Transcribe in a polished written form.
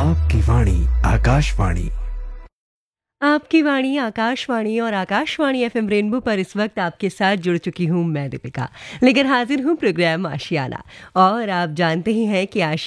आपकी वाणी आकाशवाणी। आपकी वाणी आकाशवाणी और आकाशवाणी एफएम रेनबो पर इस वक्त आपके साथ जुड़ चुकी हूँ मैं दीपिका, लेकर हाजिर हूँ प्रोग्राम आशियाना। और आप जानते ही हैं कि